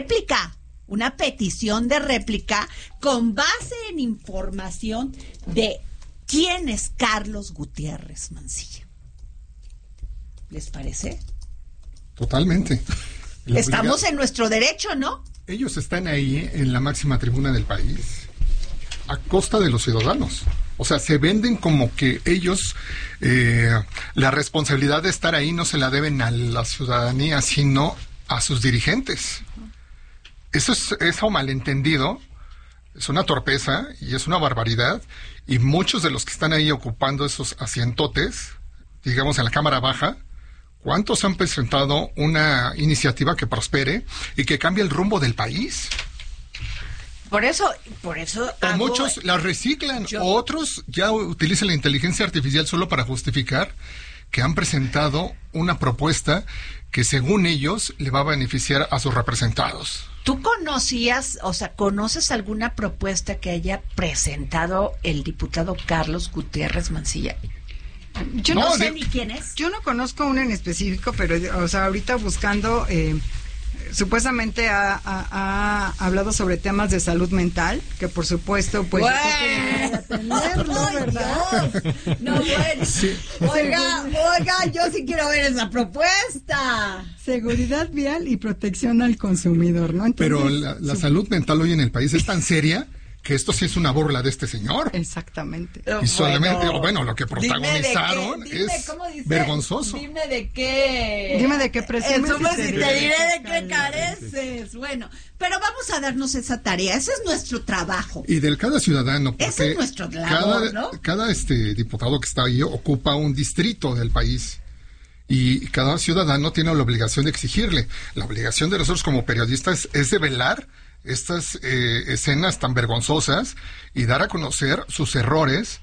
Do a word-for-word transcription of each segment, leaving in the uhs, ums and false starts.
réplica, una petición de réplica con base en información de quién es Carlos Gutiérrez Mancilla. ¿Les parece? Totalmente. La Estamos obliga... en nuestro derecho, ¿no? Ellos están ahí en la máxima tribuna del país a costa de los ciudadanos. O sea, se venden como que ellos eh, la responsabilidad de estar ahí no se la deben a la ciudadanía, sino a sus dirigentes. Eso es eso malentendido, es una torpeza y es una barbaridad. Y muchos de los que están ahí ocupando esos asientotes, digamos en la Cámara Baja, ¿cuántos han presentado una iniciativa que prospere y que cambie el rumbo del país? Por eso, por eso hago... muchos la reciclan, yo... otros ya utilizan la inteligencia artificial solo para justificar que han presentado una propuesta que según ellos le va a beneficiar a sus representados. ¿Tú conocías, o sea, conoces alguna propuesta que haya presentado el diputado Carlos Gutiérrez Mancilla? Yo no, no sé de... ni quién es. Yo no conozco uno en específico, pero, o sea, ahorita buscando... Eh... Supuestamente ha, ha, ha hablado sobre temas de salud mental, que por supuesto, pues... Bueno, atenderlo, ¿verdad? No, bueno. Sí. Oiga, oiga, yo sí quiero ver esa propuesta. Seguridad vial y protección al consumidor, ¿no? Entonces, pero la, la su... salud mental hoy en el país es tan seria que esto sí es una burla de este señor. Exactamente. Y solamente, bueno, bueno lo que protagonizaron qué, dime, es dice, vergonzoso. Dime de qué... Dime de qué presumes. Eso, y te, te diré de qué careces. Bueno, pero vamos a darnos esa tarea. Ese es nuestro trabajo. Y del cada ciudadano. Porque ese es nuestro labor, cada, ¿no? Cada este diputado que está ahí ocupa un distrito del país. Y cada ciudadano tiene la obligación de exigirle. La obligación de nosotros como periodistas es de velar estas eh, escenas tan vergonzosas y dar a conocer sus errores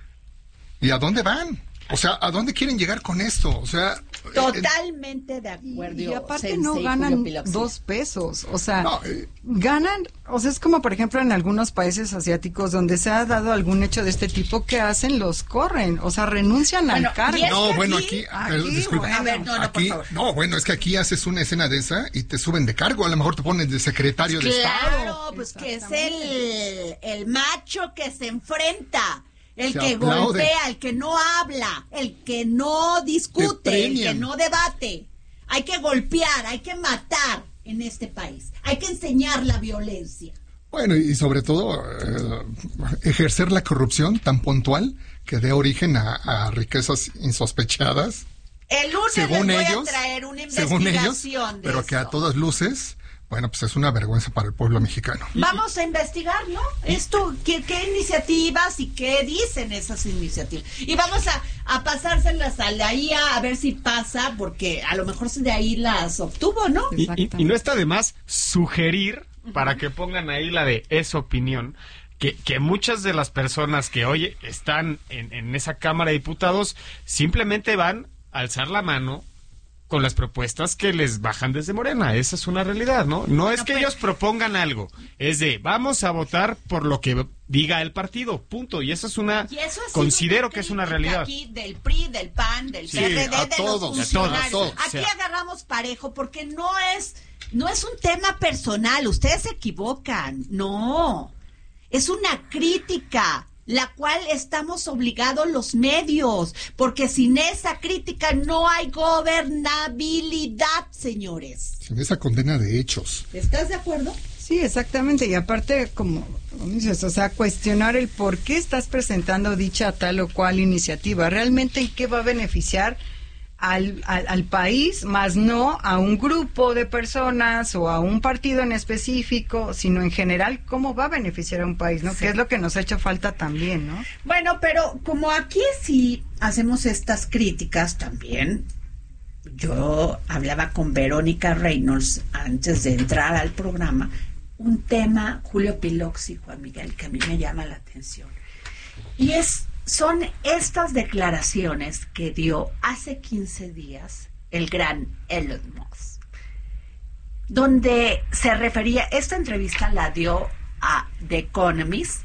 y a dónde van, o sea, a dónde quieren llegar con esto, o sea... Totalmente eh, de acuerdo. Y, y aparte no ganan dos pesos, o sea, no, eh, ganan, o sea, es como por ejemplo en algunos países asiáticos donde se ha dado algún hecho de este tipo, ¿qué hacen? Los corren, o sea, renuncian bueno, al cargo. Es no, aquí, bueno, aquí, aquí eh, disculpa, bueno, a ver, no, no, aquí, por favor. No, bueno, es que aquí haces una escena de esa y te suben de cargo, a lo mejor te ponen de secretario pues de claro, Estado. Claro, pues que es el, el macho que se enfrenta. El se que aplaude. golpea, el que no habla, el que no discute, el que no debate. Hay que golpear, hay que matar en este país. Hay que enseñar la violencia. Bueno, y sobre todo eh, ejercer la corrupción tan puntual que dé origen a, a riquezas insospechadas. El lunes según les voy ellos, a traer una según investigación ellos, de pero eso. Que a todas luces... Bueno, pues es una vergüenza para el pueblo mexicano. Vamos a investigar, ¿no? Esto, ¿qué, qué iniciativas y qué dicen esas iniciativas? Y vamos a, a pasárselas a la I A a ver si pasa, porque a lo mejor de ahí las obtuvo, ¿no? Y, y, y no está de más sugerir, para que pongan ahí la de esa opinión, que, que muchas de las personas que hoy están en, en esa Cámara de Diputados simplemente van a alzar la mano con las propuestas que les bajan desde Morena. Esa es una realidad, ¿no? No es que ellos propongan algo, es de vamos a votar por lo que diga el partido, punto. Y eso es una, considero que es una realidad. Aquí del P R I, del P A N, del sí, P R D, de todos, los funcionarios. A todos, a todos, aquí o sea. agarramos parejo porque no es, no es un tema personal, ustedes se equivocan, no. Es una crítica, la cual estamos obligados los medios, porque sin esa crítica no hay gobernabilidad, señores. Sin esa condena de hechos. ¿Estás de acuerdo? Sí, exactamente, y aparte, como, como dices, o sea, cuestionar el por qué estás presentando dicha tal o cual iniciativa, realmente en qué va a beneficiar al, al, al país, más no a un grupo de personas o a un partido en específico, sino en general, cómo va a beneficiar a un país, ¿no? Sí. Que es lo que nos ha hecho falta también, ¿no? Bueno, pero como aquí sí hacemos estas críticas también, yo hablaba con Verónica Reynolds antes de entrar al programa, un tema, Julio Piloxi, Juan Miguel, que a mí me llama la atención, y es son estas declaraciones que dio hace quince días el gran Elon Musk, donde se refería, esta entrevista la dio a The Economist,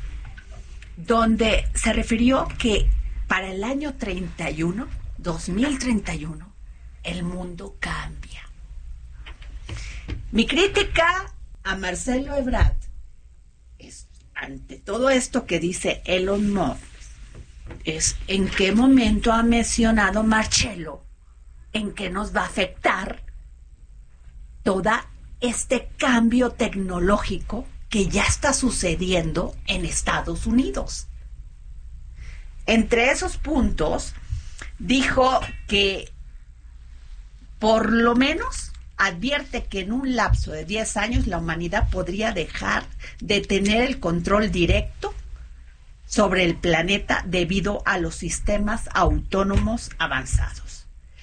donde se refirió que para el año treinta y uno, dos mil treinta y uno, el mundo cambia. Mi crítica a Marcelo Ebrard es, ante todo esto que dice Elon Musk, es en qué momento ha mencionado Marcelo en qué nos va a afectar todo este cambio tecnológico que ya está sucediendo en Estados Unidos. Entre esos puntos, dijo que por lo menos advierte que en un lapso de diez años la humanidad podría dejar de tener el control directo sobre el planeta debido a los sistemas autónomos avanzados.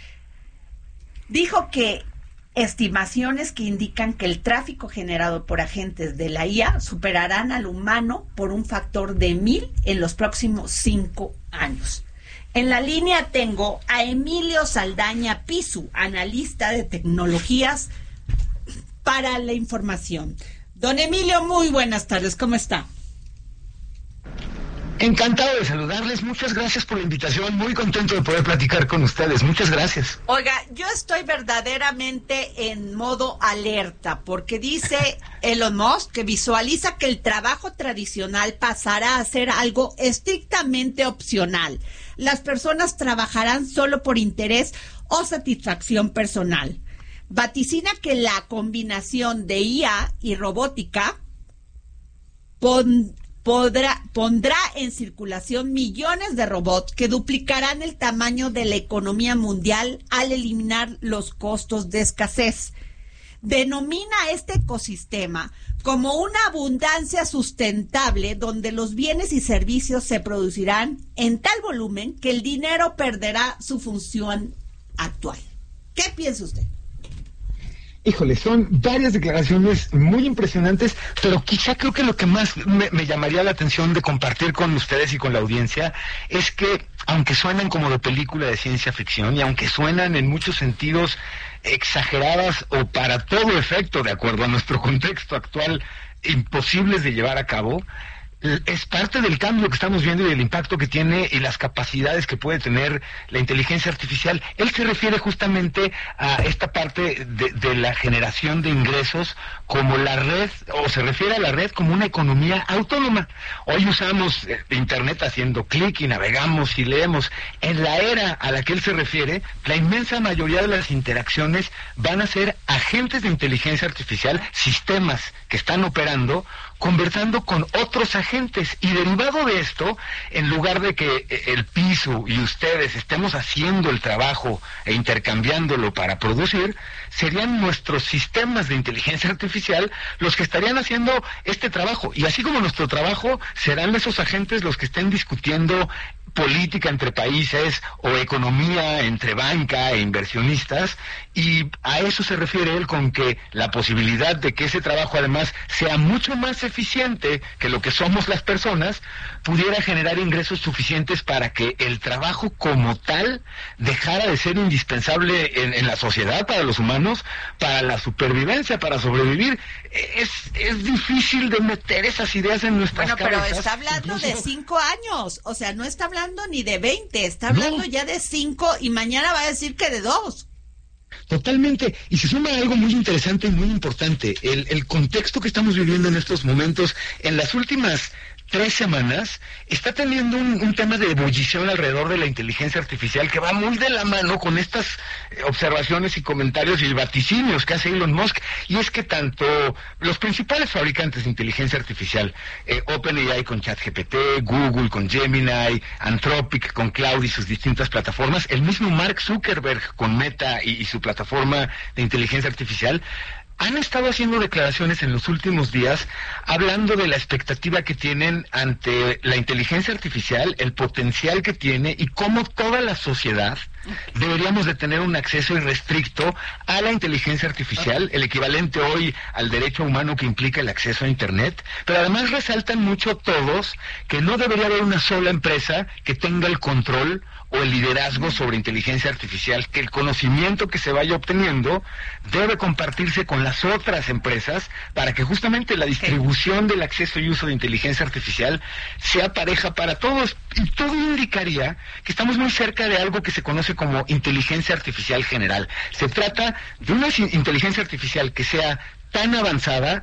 Dijo que estimaciones que indican que el tráfico generado por agentes de la I A superarán al humano por un factor de mil en los próximos cinco años. En la línea tengo a Emilio Saldaña Pisu, analista de tecnologías para la información. Don Emilio, muy buenas tardes, ¿cómo está? Encantado de saludarles, muchas gracias por la invitación, muy contento de poder platicar con ustedes, muchas gracias. Oiga, yo estoy verdaderamente en modo alerta, porque dice Elon Musk que visualiza que el trabajo tradicional pasará a ser algo estrictamente opcional. Las personas trabajarán solo por interés o satisfacción personal. Vaticina que la combinación de I A y robótica pon Podrá, pondrá en circulación millones de robots que duplicarán el tamaño de la economía mundial al eliminar los costos de escasez. Denomina este ecosistema como una abundancia sustentable donde los bienes y servicios se producirán en tal volumen que el dinero perderá su función actual. ¿Qué piensa usted? Híjole, son varias declaraciones muy impresionantes, pero quizá creo que lo que más me, me llamaría la atención de compartir con ustedes y con la audiencia es que, aunque suenan como de película de ciencia ficción y aunque suenan en muchos sentidos exageradas o para todo efecto, de acuerdo a nuestro contexto actual, imposibles de llevar a cabo, es parte del cambio que estamos viendo y del impacto que tiene y las capacidades que puede tener la inteligencia artificial. Él se refiere justamente a esta parte de, de la generación de ingresos como la red, o se refiere a la red como una economía autónoma. Hoy usamos Internet haciendo clic y navegamos y leemos. En la era a la que él se refiere, la inmensa mayoría de las interacciones van a ser agentes de inteligencia artificial, sistemas que están operando, conversando con otros agentes, y derivado de esto, en lugar de que el piso y ustedes estemos haciendo el trabajo e intercambiándolo para producir, serían nuestros sistemas de inteligencia artificial los que estarían haciendo este trabajo, y así como nuestro trabajo, serán esos agentes los que estén discutiendo política entre países o economía entre banca e inversionistas, y a eso se refiere él con que la posibilidad de que ese trabajo además sea mucho más eficiente que lo que somos las personas, pudiera generar ingresos suficientes para que el trabajo como tal dejara de ser indispensable en, en la sociedad, para los humanos, para la supervivencia, para sobrevivir. Es, es difícil de meter esas ideas en nuestras bueno, cabezas. Bueno, pero está hablando incluso de cinco años, o sea, no está hablando ni de veinte, está hablando no. ya de cinco, y mañana va a decir que de dos. Totalmente, y se suma algo muy interesante y muy importante, el, el contexto que estamos viviendo en estos momentos. En las últimas tres semanas está teniendo un, un tema de ebullición alrededor de la inteligencia artificial que va muy de la mano con estas eh, observaciones y comentarios y vaticinios que hace Elon Musk, y es que tanto los principales fabricantes de inteligencia artificial, eh, OpenAI con ChatGPT, Google con Gemini, Anthropic con Cloud y sus distintas plataformas, el mismo Mark Zuckerberg con Meta y, y su plataforma de inteligencia artificial, han estado haciendo declaraciones en los últimos días hablando de la expectativa que tienen ante la inteligencia artificial, el potencial que tiene y cómo toda la sociedad deberíamos de tener un acceso irrestricto a la inteligencia artificial, el equivalente hoy al derecho humano que implica el acceso a Internet, pero además resaltan mucho todos que no debería haber una sola empresa que tenga el control o el liderazgo sobre inteligencia artificial, que el conocimiento que se vaya obteniendo debe compartirse con las otras empresas para que justamente la distribución del acceso y uso de inteligencia artificial sea pareja para todos. Y todo indicaría que estamos muy cerca de algo que se conoce como inteligencia artificial general. Se trata de una inteligencia artificial que sea tan avanzada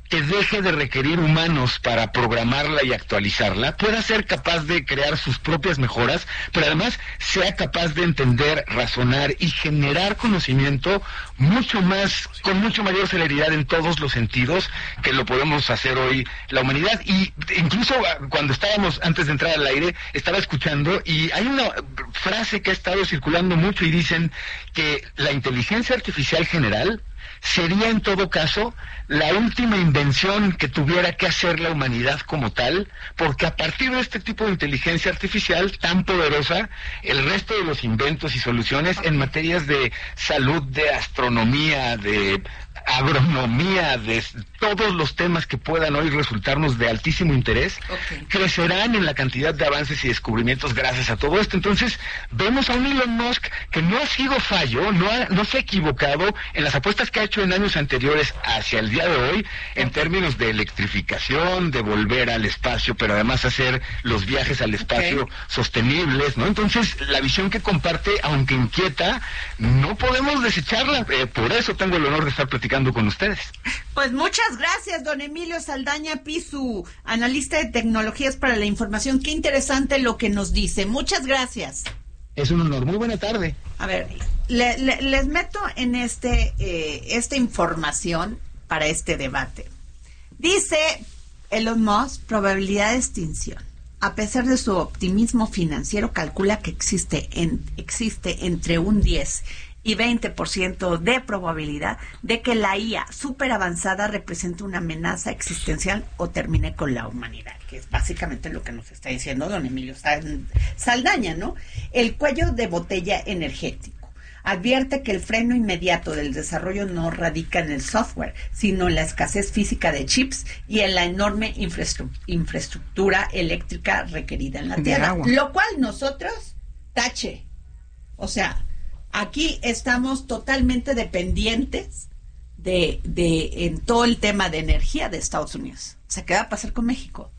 que deje de requerir humanos para programarla y actualizarla, pueda ser capaz de crear sus propias mejoras, pero además sea capaz de entender, razonar y generar conocimiento mucho más, con mucho mayor celeridad en todos los sentidos que lo podemos hacer hoy la humanidad. Y incluso cuando estábamos, antes de entrar al aire, estaba escuchando y hay una frase que ha estado circulando mucho y dicen que la inteligencia artificial general sería en todo caso la última invención que tuviera que hacer la humanidad como tal, porque a partir de este tipo de inteligencia artificial tan poderosa, el resto de los inventos y soluciones en materias de salud, de astronomía, de agronomía, de todos los temas que puedan hoy resultarnos de altísimo interés, okay, crecerán en la cantidad de avances y descubrimientos gracias a todo esto. Entonces, vemos a un Elon Musk que no ha sido fallo, no, ha, no se ha equivocado en las apuestas que ha hecho en años anteriores hacia el día de hoy, en términos de electrificación, de volver al espacio, pero además hacer los viajes al espacio okay, sostenibles, ¿no? Entonces, la visión que comparte, aunque inquieta, no podemos desecharla. Eh, por eso tengo el honor de estar platicando con ustedes. Pues muchas gracias, don Emilio Saldaña Pisu, analista de tecnologías para la información. Qué interesante lo que nos dice. Muchas gracias. Es un honor. Muy buena tarde. A ver, le, le, les meto en este eh, esta información para este debate. Dice Elon Musk, probabilidad de extinción. A pesar de su optimismo financiero, calcula que existe en, existe entre un diez y veinte por ciento de probabilidad de que la I A súper avanzada represente una amenaza existencial o termine con la humanidad, que es básicamente lo que nos está diciendo don Emilio Saldaña, ¿no? El cuello de botella energético. Advierte que el freno inmediato del desarrollo no radica en el software, sino en la escasez física de chips y en la enorme infraestru- infraestructura eléctrica requerida en la Tierra. Lo cual nosotros, tache. O sea, aquí estamos totalmente dependientes de, de en todo el tema de energía de Estados Unidos. O sea, ¿qué va a pasar con México?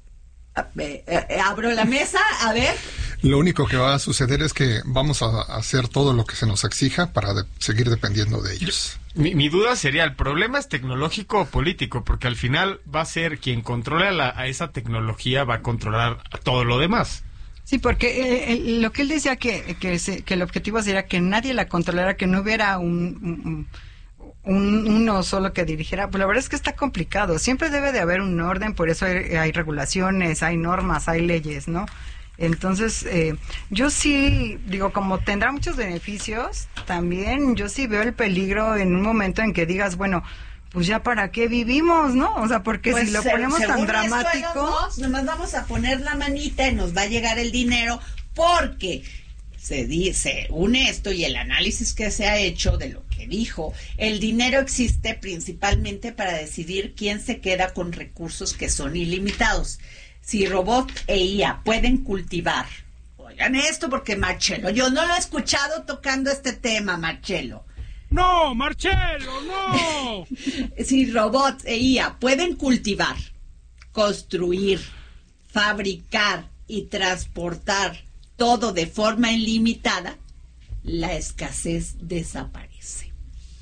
Eh, eh, abro la mesa, a ver. Lo único que va a suceder es que vamos a hacer todo lo que se nos exija para de, seguir dependiendo de ellos. Mi, mi duda sería, ¿el problema es tecnológico o político? Porque al final va a ser quien controla la, a esa tecnología, va a controlar a todo lo demás. Sí, porque eh, eh, lo que él decía que, que, se, que el objetivo sería que nadie la controlara, que no hubiera un, un, un uno solo que dirigiera. Pues la verdad es que está complicado. Siempre debe de haber un orden, por eso hay, hay regulaciones, hay normas, hay leyes, ¿no? Entonces, eh, yo sí, digo, como tendrá muchos beneficios, también yo sí veo el peligro en un momento en que digas, bueno, pues ya para qué vivimos, ¿no? O sea, porque pues si lo ponemos tan dramático... Esto, nomás vamos a poner la manita y nos va a llegar el dinero, porque se dice, une esto y el análisis que se ha hecho de lo que dijo, el dinero existe principalmente para decidir quién se queda con recursos que son ilimitados. Si robot e I A pueden cultivar, oigan esto porque Marcelo, yo no lo he escuchado tocando este tema, Marcelo. ¡No, Marcelo, no! Si robots e I A pueden cultivar, construir, fabricar y transportar todo de forma ilimitada, la escasez desaparece.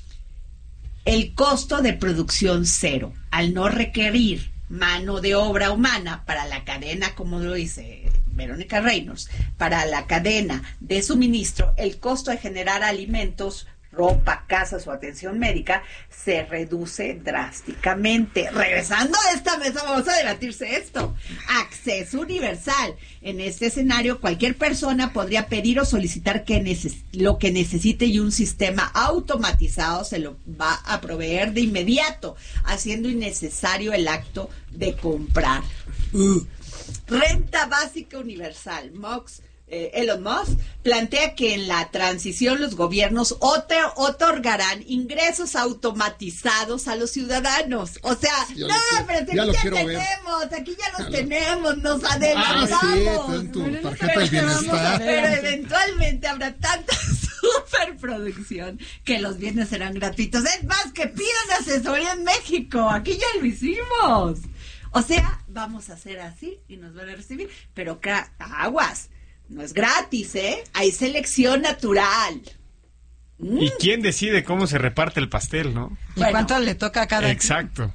El costo de producción cero, al no requerir mano de obra humana para la cadena, como lo dice Verónica Reynolds, para la cadena de suministro, el costo de generar alimentos, ropa, casas o atención médica se reduce drásticamente. Regresando a esta mesa, vamos a debatirse esto. Acceso universal. En este escenario, cualquier persona podría pedir o solicitar que neces- lo que necesite y un sistema automatizado se lo va a proveer de inmediato, haciendo innecesario el acto de comprar. Uh. Renta básica universal. Mox Eh, Elon Musk plantea que en la transición los gobiernos otor- otorgarán ingresos automatizados a los ciudadanos. O sea, ya no, quiero, pero aquí ya, ya, ya tenemos, ver. aquí ya los ya tenemos, lo... nos Ah, adelantamos. sí, tu tarjeta del bienestar. Pero eventualmente habrá tanta superproducción que los bienes serán gratuitos. Es más, que pidan asesoría en México. Aquí ya lo hicimos. O sea, vamos a hacer así y nos van a recibir. Pero ca- aguas. No es gratis, ¿eh? Hay selección natural. ¿Y quién decide cómo se reparte el pastel, no? ¿Y bueno, cuánto le toca a cada Exacto.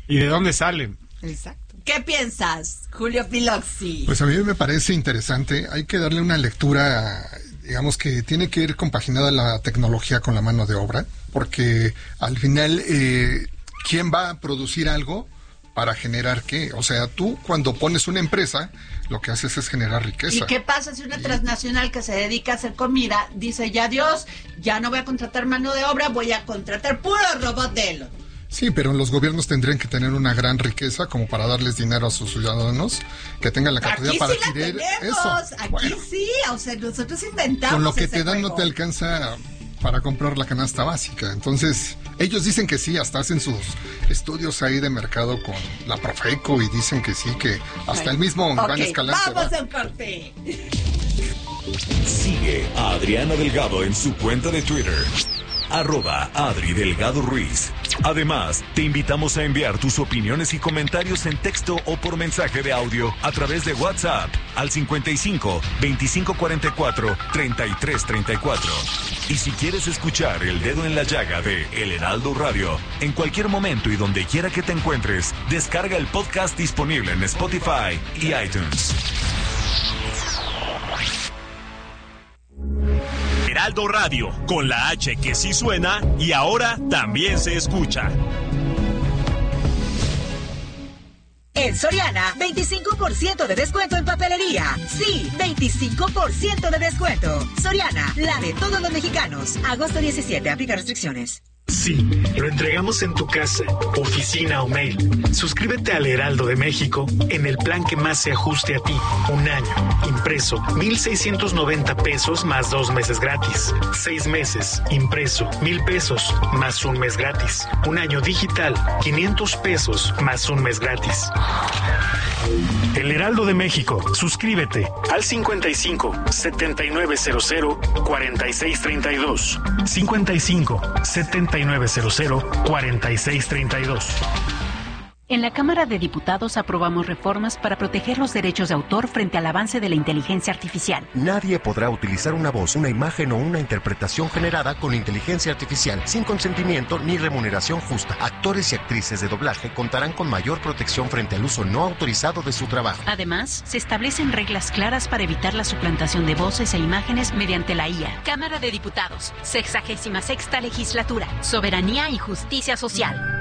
¿Y de dónde salen? Exacto. ¿Qué piensas, Julio Piloxi? Pues a mí me parece interesante. Hay que darle una lectura, digamos que tiene que ir compaginada la tecnología con la mano de obra, porque al final, eh, ¿quién va a producir algo para generar qué? O sea, tú cuando pones una empresa, lo que haces es generar riqueza. ¿Y qué pasa si una transnacional que se dedica a hacer comida dice, ya Dios, ya no voy a contratar mano de obra, voy a contratar puro robot de Elon? Sí, pero los gobiernos tendrían que tener una gran riqueza como para darles dinero a sus ciudadanos, que tengan la capacidad Aquí para sí la adquirir tenemos, eso. aquí Bueno, sí, o sea, nosotros inventamos con lo que ese te dan juego. no te alcanza para comprar la canasta básica. Entonces, ellos dicen que sí, hasta hacen sus estudios ahí de mercado con la Profeco y dicen que sí, que hasta el mismo Iván Ok, Escalante vamos va. a un corte. Sigue a Adriana Delgado en su cuenta de Twitter, arroba Adri Delgado Ruiz. Además, te invitamos a enviar tus opiniones y comentarios en texto o por mensaje de audio a través de WhatsApp al cincuenta y cinco, veinticinco cuarenta y cuatro, treinta y tres treinta y cuatro. Y si quieres escuchar El Dedo en la Llaga de El Heraldo Radio, en cualquier momento y donde quiera que te encuentres, descarga el podcast disponible en Spotify y iTunes. Heraldo Radio, con la H que sí suena y ahora también se escucha. En Soriana, veinticinco por ciento de descuento en papelería. Sí, veinticinco por ciento de descuento. Soriana, la de todos los mexicanos. Agosto diecisiete, aplica restricciones. Sí, lo entregamos en tu casa, oficina o mail. Suscríbete al Heraldo de México en el plan que más se ajuste a ti. Un año, impreso, mil seiscientos noventa pesos más dos meses gratis. Seis meses, impreso, mil pesos más un mes gratis. Un año digital, quinientos pesos más un mes gratis. El Heraldo de México, suscríbete al cincuenta y cinco, setenta y nueve cero cero, cuarenta y seis treinta y dos. cincuenta y cinco, setenta y nueve cero cero, cuarenta y seis treinta y dos. En la Cámara de Diputados aprobamos reformas para proteger los derechos de autor frente al avance de la inteligencia artificial. Nadie podrá utilizar una voz, una imagen o una interpretación generada con inteligencia artificial sin consentimiento ni remuneración justa. Actores y actrices de doblaje contarán con mayor protección frente al uso no autorizado de su trabajo. Además, se establecen reglas claras para evitar la suplantación de voces e imágenes mediante la I A. Cámara de Diputados, sexagésima sexta legislatura, soberanía y justicia social.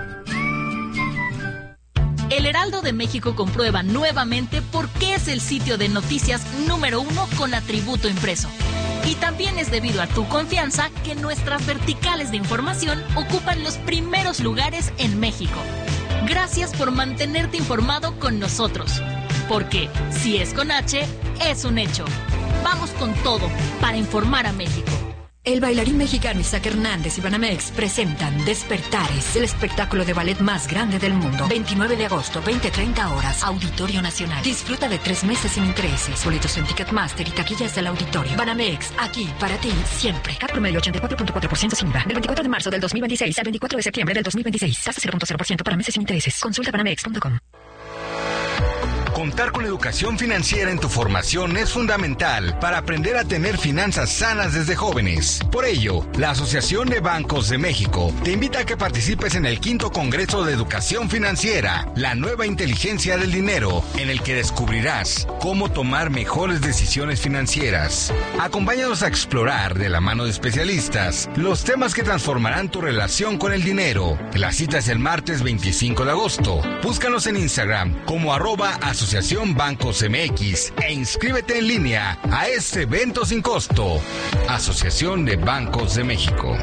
El Heraldo de México comprueba nuevamente por qué es el sitio de noticias número uno con atributo impreso. Y también es debido a tu confianza que nuestras verticales de información ocupan los primeros lugares en México. Gracias por mantenerte informado con nosotros. Porque si es con H, es un hecho. Vamos con todo para informar a México. El bailarín mexicano Isaac Hernández y Banamex presentan Despertares, el espectáculo de ballet más grande del mundo. veintinueve de agosto, veinte treinta horas, Auditorio Nacional. Disfruta de tres meses sin intereses. Boletos en Ticketmaster y taquillas del auditorio. Banamex, aquí para ti siempre. Cat promedio ochenta y cuatro punto cuatro por ciento sin I V A. Del veinticuatro de marzo del dos mil veintiséis al veinticuatro de septiembre del dos mil veintiséis. Tasa cero punto cero por ciento para meses sin intereses. Consulta banamex punto com. Contar con educación financiera en tu formación es fundamental para aprender a tener finanzas sanas desde jóvenes. Por ello, la Asociación de Bancos de México te invita a que participes en el quinto Congreso de Educación Financiera, la nueva inteligencia del dinero, en el que descubrirás cómo tomar mejores decisiones financieras. Acompáñanos a explorar, de la mano de especialistas, los temas que transformarán tu relación con el dinero. La cita es el martes veinticinco de agosto. Búscanos en Instagram como arroba asociación Bancos M X e inscríbete en línea a este evento sin costo. Asociación de Bancos de México.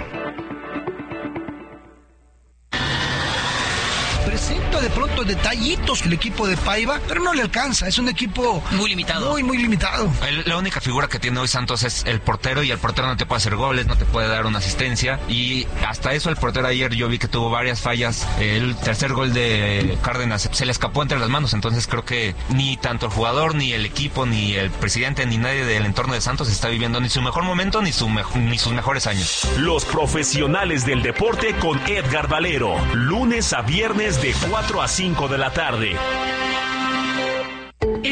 Presenta de pronto detallitos el equipo de Paiva, pero no le alcanza, es un equipo muy limitado. Muy, muy limitado. El, la única figura que tiene hoy Santos es el portero, y el portero no te puede hacer goles, no te puede dar una asistencia, y hasta eso el portero ayer yo vi que tuvo varias fallas. El tercer gol de Cárdenas se le escapó entre las manos, entonces creo que ni tanto el jugador, ni el equipo, ni el presidente, ni nadie del entorno de Santos está viviendo ni su mejor momento, ni, su mejo, ni sus mejores años. Los profesionales del deporte con Edgar Valero, lunes a viernes de cuatro a cinco de la tarde. El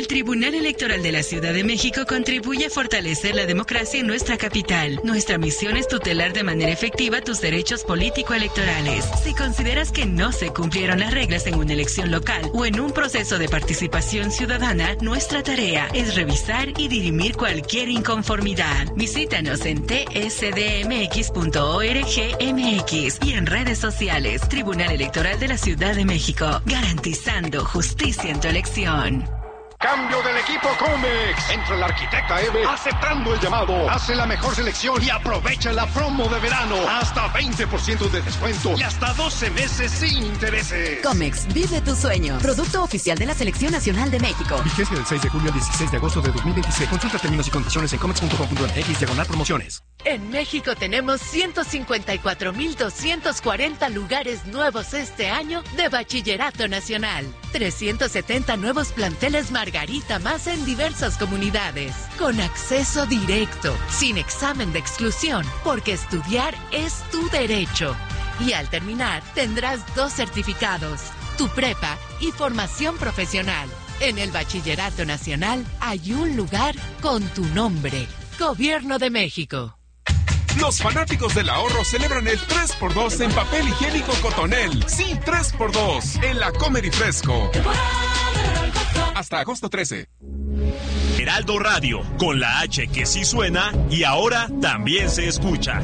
Tribunal Electoral de la Ciudad de México contribuye a fortalecer la democracia en nuestra capital. Nuestra misión es tutelar de manera efectiva tus derechos político-electorales. Si consideras que no se cumplieron las reglas en una elección local o en un proceso de participación ciudadana, nuestra tarea es revisar y dirimir cualquier inconformidad. Visítanos en t s d m x punto org m x y en redes sociales. Tribunal Electoral de la Ciudad de México, garantizando justicia en tu elección. Cambio del equipo Comex. Entra el arquitecta Eve aceptando el llamado. Hace la mejor selección y aprovecha la promo de verano. Hasta veinte por ciento de descuento y hasta doce meses sin intereses. Comex, vive tu sueño. Producto oficial de la Selección Nacional de México. Vigencia del seis de julio al dieciséis de agosto de dos mil veintiséis. Consulta términos y condiciones en comex punto com punto m x diagonal promociones. En México tenemos ciento cincuenta y cuatro mil doscientos cuarenta lugares nuevos este año de Bachillerato Nacional. trescientos setenta nuevos planteles Margarita más en diversas comunidades. Con acceso directo, sin examen de exclusión, porque estudiar es tu derecho. Y al terminar, tendrás dos certificados, tu prepa y formación profesional. En el Bachillerato Nacional hay un lugar con tu nombre. Gobierno de México. Los fanáticos del ahorro celebran el tres por dos en papel higiénico Cotonel. Sí, tres por dos en la Comer y Fresco. Hasta agosto trece. Heraldo Radio, con la H que sí suena y ahora también se escucha.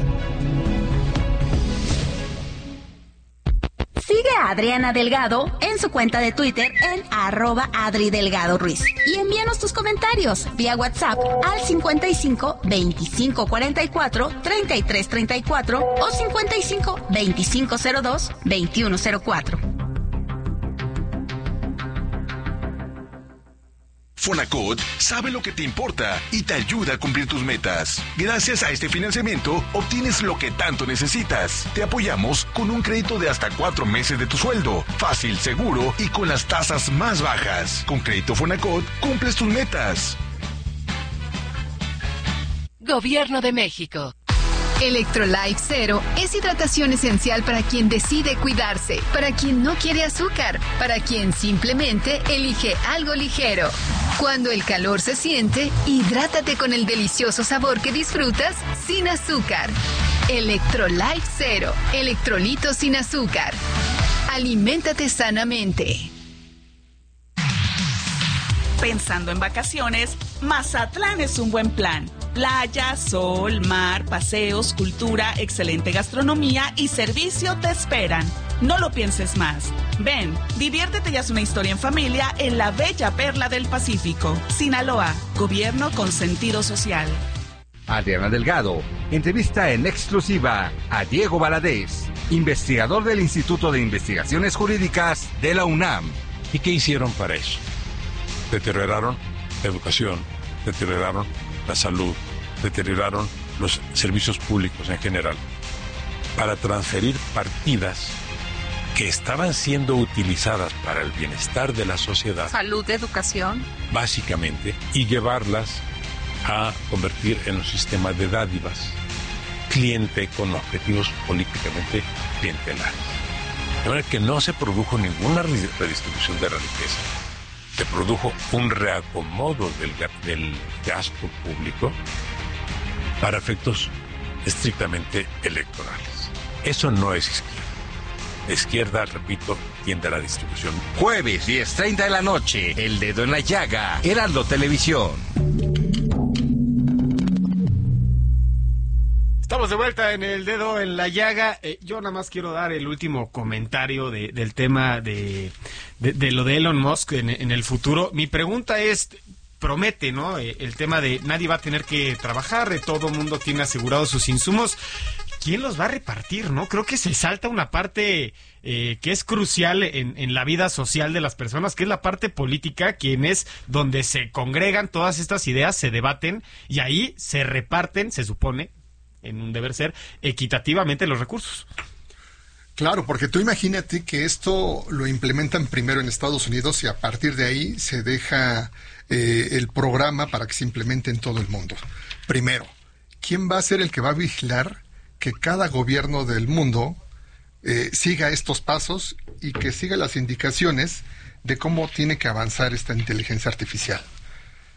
Sigue a Adriana Delgado en su cuenta de Twitter en arroba Adri Delgado Ruiz. Y envíanos tus comentarios vía WhatsApp al cincuenta y cinco veinticinco cuarenta y cuatro treinta y tres treinta y cuatro o cincuenta y cinco veinticinco cero dos veintiuno cero cuatro. Fonacot sabe lo que te importa y te ayuda a cumplir tus metas. Gracias a este financiamiento, obtienes lo que tanto necesitas. Te apoyamos con un crédito de hasta cuatro meses de tu sueldo. Fácil, seguro y con las tasas más bajas. Con Crédito Fonacot, cumples tus metas. Gobierno de México. Electrolife Cero es hidratación esencial para quien decide cuidarse, para quien no quiere azúcar, para quien simplemente elige algo ligero. Cuando el calor se siente, hidrátate con el delicioso sabor que disfrutas sin azúcar. Electrolife Cero, electrolitos sin azúcar. Aliméntate sanamente. Pensando en vacaciones, Mazatlán es un buen plan. Playa, sol, mar, paseos, cultura, excelente gastronomía y servicio te esperan. No lo pienses más. Ven, diviértete y haz una historia en familia en la bella perla del Pacífico. Sinaloa, gobierno con sentido social. Adriana Delgado entrevista en exclusiva a Diego Valadez, investigador del Instituto de Investigaciones Jurídicas de la UNAM. ¿Y qué hicieron para eso? Deterioraron la educación, deterioraron la salud, deterioraron los servicios públicos en general, para transferir partidas que estaban siendo utilizadas para el bienestar de la sociedad, salud, educación, básicamente, y llevarlas a convertir en un sistema de dádivas, cliente con objetivos políticamente clientelares. De manera que no se produjo ninguna redistribución de la riqueza. Se produjo un reacomodo del, del gasto público para efectos estrictamente electorales. Eso no es izquierda. La izquierda, repito, tiende a la distribución. Jueves, diez treinta de la noche, El Dedo en la Llaga, Heraldo Televisión. Estamos de vuelta en El Dedo en la Llaga. Eh, yo nada más quiero dar el último comentario de, del tema de, de, de lo de Elon Musk en, en el futuro. Mi pregunta es, promete, ¿no? Eh, el tema de nadie va a tener que trabajar, de todo mundo tiene asegurados sus insumos. ¿Quién los va a repartir, no? Creo que se salta una parte eh, que es crucial en, en la vida social de las personas, que es la parte política, quien es donde se congregan todas estas ideas, se debaten y ahí se reparten, se supone, en un deber ser, equitativamente los recursos. Claro, porque tú imagínate que esto lo implementan primero en Estados Unidos y a partir de ahí se deja eh, el programa para que se implemente en todo el mundo. Primero, ¿quién va a ser el que va a vigilar que cada gobierno del mundo eh, siga estos pasos y que siga las indicaciones de cómo tiene que avanzar esta inteligencia artificial?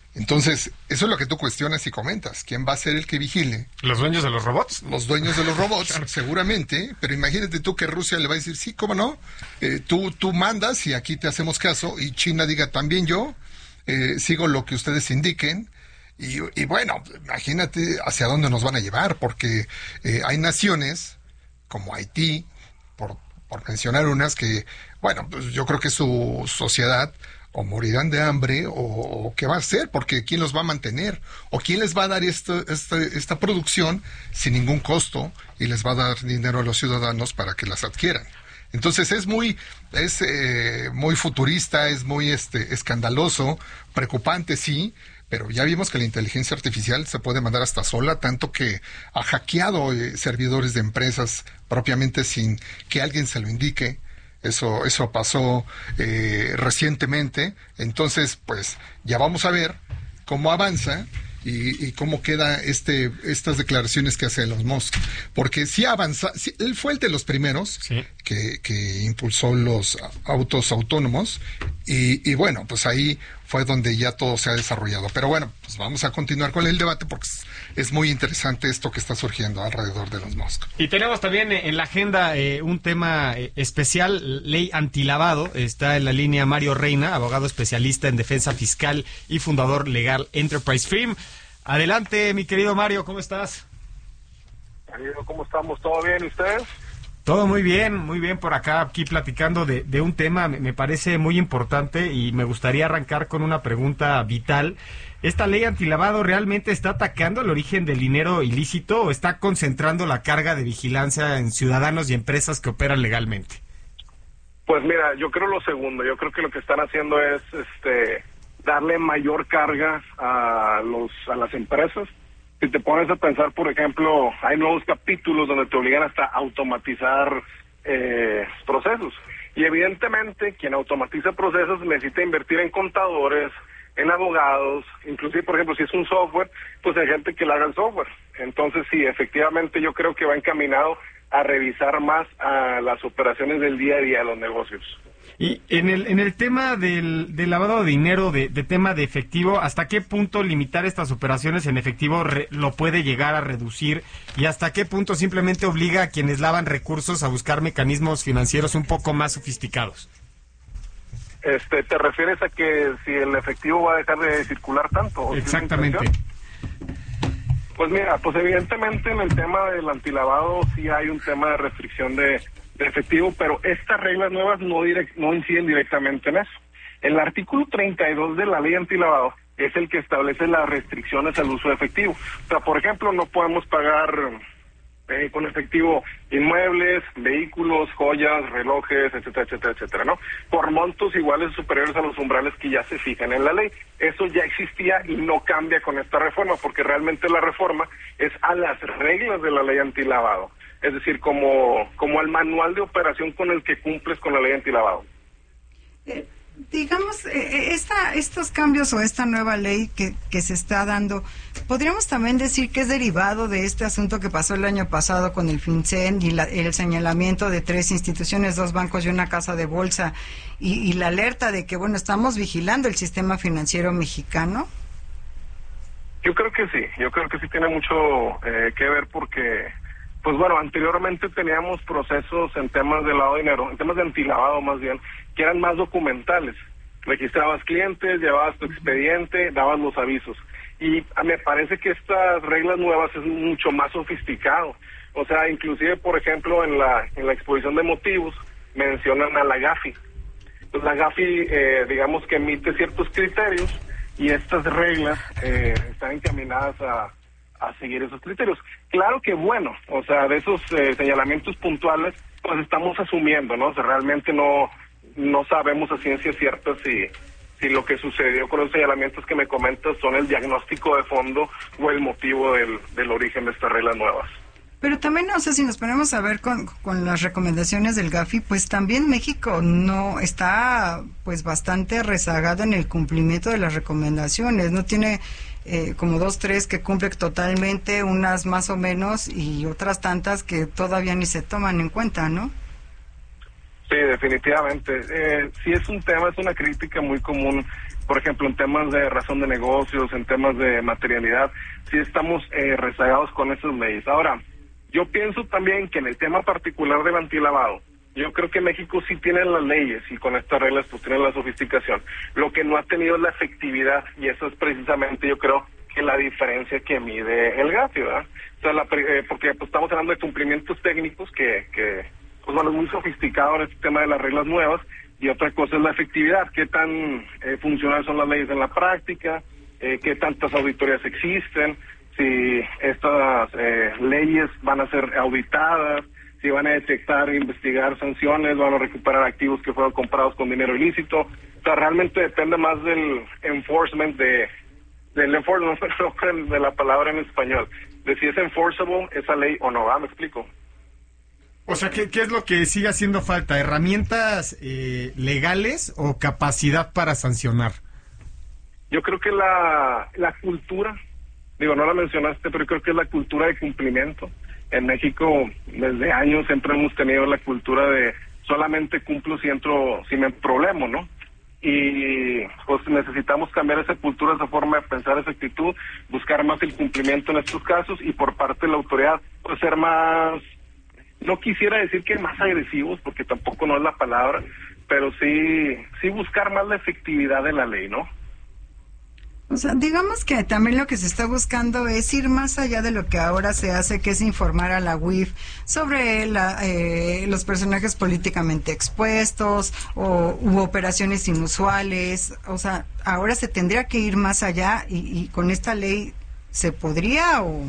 Entonces, eso es lo que tú cuestionas y comentas. ¿Quién va a ser el que vigile? ¿Los dueños de los robots? Los dueños de los robots, seguramente. Pero imagínate tú que Rusia le va a decir, sí, cómo no, eh, tú, tú mandas y aquí te hacemos caso. Y China diga, también yo eh, sigo lo que ustedes indiquen. Y, y bueno, imagínate hacia dónde nos van a llevar, porque eh, hay naciones como Haití, por, por mencionar unas que, bueno, pues yo creo que su sociedad o morirán de hambre o, o qué va a hacer, porque ¿quién los va a mantener? ¿O quién les va a dar esto, esta, esta producción sin ningún costo y les va a dar dinero a los ciudadanos para que las adquieran? Entonces es muy es eh, muy futurista, es muy este escandaloso, preocupante, sí, pero ya vimos que la inteligencia artificial se puede mandar hasta sola, tanto que ha hackeado eh, servidores de empresas propiamente sin que alguien se lo indique. Eso eso pasó eh, recientemente. Entonces, pues ya vamos a ver cómo avanza y, y cómo queda este estas declaraciones que hace Elon Musk, porque sí avanza, sí, él fue el de los primeros sí. que, que impulsó los autos autónomos y, y bueno, pues ahí fue donde ya todo se ha desarrollado. Pero bueno, pues vamos a continuar con el debate porque es, es muy interesante esto que está surgiendo alrededor de Elon Musk. Y tenemos también en la agenda eh, un tema eh, especial, ley antilavado. Está en la línea Mario Reina, abogado especialista en defensa fiscal y fundador legal Enterprise Firm. Adelante, mi querido Mario, ¿cómo estás? Querido, ¿cómo estamos? ¿Todo bien? ¿Y ustedes? Todo muy bien, muy bien por acá, aquí platicando de, de un tema, me, me parece muy importante y me gustaría arrancar con una pregunta vital. ¿Esta ley antilavado realmente está atacando el origen del dinero ilícito o está concentrando la carga de vigilancia en ciudadanos y empresas que operan legalmente? Pues mira, yo creo lo segundo, yo creo que lo que están haciendo es este darle mayor carga a los a las empresas. Si te pones a pensar, por ejemplo, hay nuevos capítulos donde te obligan hasta a automatizar eh, procesos. Y evidentemente, quien automatiza procesos necesita invertir en contadores, en abogados, inclusive, por ejemplo, si es un software, pues hay gente que le haga el software. Entonces, sí, efectivamente, yo creo que va encaminado a revisar más a las operaciones del día a día de los negocios. Y en el en el tema del, del lavado de dinero, de, de tema de efectivo, ¿hasta qué punto limitar estas operaciones en efectivo re, lo puede llegar a reducir? ¿Y hasta qué punto simplemente obliga a quienes lavan recursos a buscar mecanismos financieros un poco más sofisticados? Este, ¿te refieres a que si el efectivo va a dejar de circular tanto? Exactamente. Pues mira, pues evidentemente en el tema del antilavado sí hay un tema de restricción de de efectivo, pero estas reglas nuevas no direct, no inciden directamente en eso. El artículo treinta y dos de la ley antilavado es el que establece las restricciones al uso de efectivo. O sea, por ejemplo, no podemos pagar eh, con efectivo inmuebles, vehículos, joyas, relojes, etcétera, etcétera, etcétera, ¿no? Por montos iguales o superiores a los umbrales que ya se fijan en la ley. Eso ya existía y no cambia con esta reforma, porque realmente la reforma es a las reglas de la ley antilavado. Es decir, como, como al manual de operación con el que cumples con la ley antilavado. Eh, digamos, eh, esta, estos cambios o esta nueva ley que, que se está dando, podríamos también decir que es derivado de este asunto que pasó el año pasado con el FinCEN y la, el señalamiento de tres instituciones, dos bancos y una casa de bolsa, y, y la alerta de que, bueno, estamos vigilando el sistema financiero mexicano. Yo creo que sí, yo creo que sí tiene mucho eh, que ver porque... Pues bueno, anteriormente teníamos procesos en temas de lavado de dinero, en temas de antilavado más bien, que eran más documentales. Registrabas clientes, llevabas tu expediente, dabas los avisos. Y me parece que estas reglas nuevas es mucho más sofisticado. O sea, inclusive, por ejemplo, en la en la exposición de motivos mencionan a la GAFI. Pues la GAFI, eh, digamos que emite ciertos criterios y estas reglas eh, están encaminadas a... a seguir esos criterios. Claro que bueno, o sea, de esos eh, señalamientos puntuales, pues estamos asumiendo, ¿no? O sea, realmente no no sabemos a ciencia cierta si si lo que sucedió con los señalamientos que me comentas son el diagnóstico de fondo o el motivo del, del origen de estas reglas nuevas. Pero también, no sé, si nos ponemos a ver con, con las recomendaciones del GAFI, pues también México no está pues bastante rezagado en el cumplimiento de las recomendaciones, no tiene eh, como dos, tres que cumplen totalmente, unas más o menos y otras tantas que todavía ni se toman en cuenta, ¿no? Sí, definitivamente. Eh, sí es un tema, es una crítica muy común, por ejemplo, en temas de razón de negocios, en temas de materialidad, sí estamos eh, rezagados con esas leyes. Ahora, yo pienso también que en el tema particular del antilavado, yo creo que México sí tiene las leyes y con estas reglas pues tiene la sofisticación. Lo que no ha tenido es la efectividad y eso es precisamente, yo creo, que la diferencia que mide el Gafi, ¿verdad? O sea, la, eh, porque pues, estamos hablando de cumplimientos técnicos que, que pues bueno, es muy sofisticado en este tema de las reglas nuevas, y otra cosa es la efectividad, qué tan eh, funcionales son las leyes en la práctica, eh, qué tantas auditorías existen, si estas eh, leyes van a ser auditadas, si van a detectar e investigar sanciones, van a recuperar activos que fueron comprados con dinero ilícito. O sea, realmente depende más del enforcement de del enforcement, no de la palabra en español, de si es enforceable esa ley o no, ¿ah? ¿Me explico? O sea, ¿qué, qué es lo que sigue haciendo falta? ¿Herramientas eh, legales o capacidad para sancionar? Yo creo que la, la cultura, digo, no la mencionaste, pero creo que es la cultura de cumplimiento. En México, desde años, siempre hemos tenido la cultura de solamente cumplo si entro, si me problemo, ¿no? Y pues necesitamos cambiar esa cultura, esa forma de pensar, esa actitud, buscar más el cumplimiento en estos casos y por parte de la autoridad, pues ser más, no quisiera decir que más agresivos, porque tampoco no es la palabra, pero sí, sí buscar más la efectividad de la ley, ¿no? O sea, digamos que también lo que se está buscando es ir más allá de lo que ahora se hace, que es informar a la U I F sobre la, eh, los personajes políticamente expuestos o u operaciones inusuales. O sea, ahora se tendría que ir más allá y, y con esta ley se podría o...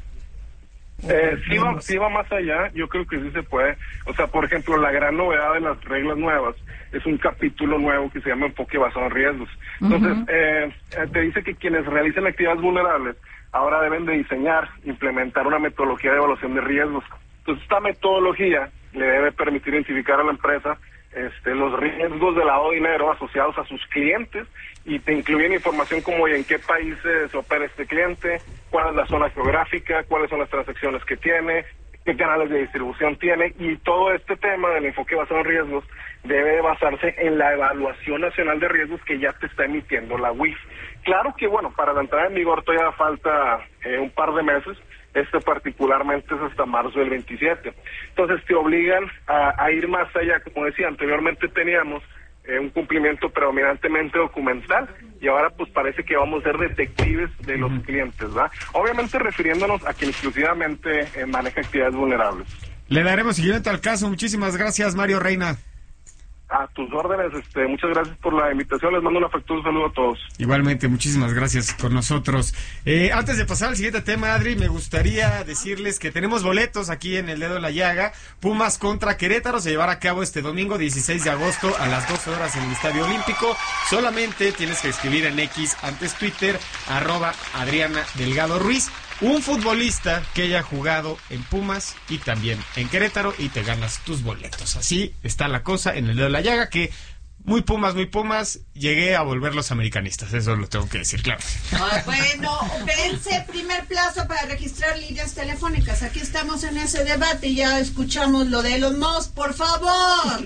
Eh, sí, va, sí va más allá, yo creo que sí se puede. O sea, por ejemplo, la gran novedad de las reglas nuevas es un capítulo nuevo que se llama Enfoque basado en riesgos. Entonces, uh-huh. eh, te dice que quienes realicen actividades vulnerables ahora deben de diseñar, implementar una metodología de evaluación de riesgos. Entonces, esta metodología le debe permitir identificar a la empresa este, los riesgos de lavado de dinero asociados a sus clientes, y te incluyen información como en qué países opera este cliente, cuál es la zona geográfica, cuáles son las transacciones que tiene, qué canales de distribución tiene, y todo este tema del enfoque basado en riesgos debe basarse en la evaluación nacional de riesgos que ya te está emitiendo la U I F. Claro que, bueno, para la entrada en vigor todavía falta eh, un par de meses. Este particularmente es hasta marzo del veintisiete. Entonces te obligan a, a ir más allá. Como decía, anteriormente teníamos eh, un cumplimiento predominantemente documental y ahora pues parece que vamos a ser detectives de los uh-huh. clientes, ¿verdad? Obviamente refiriéndonos a quien exclusivamente eh, maneja actividades vulnerables. Le daremos seguimiento al caso. Muchísimas gracias, Mario Reina. A tus órdenes, este, muchas gracias por la invitación, les mando un afectuoso saludo a todos. Igualmente, muchísimas gracias con nosotros. Eh, antes de pasar al siguiente tema, Adri, me gustaría decirles que tenemos boletos aquí en el Dedo de la Llaga. Pumas contra Querétaro se llevará a cabo este domingo dieciséis de agosto a las doce horas en el Estadio Olímpico. Solamente tienes que escribir en X, antes Twitter, arroba Adriana Delgado Ruiz, un futbolista que haya jugado en Pumas y también en Querétaro, y te ganas tus boletos. Así está la cosa en el Dedo de la Llaga, que muy Pumas, muy Pumas, llegué a volver los americanistas, eso lo tengo que decir, claro. Ah, bueno, vence primer plazo para registrar líneas telefónicas. Aquí estamos en ese debate y ya escuchamos lo de Elon Musk, por favor.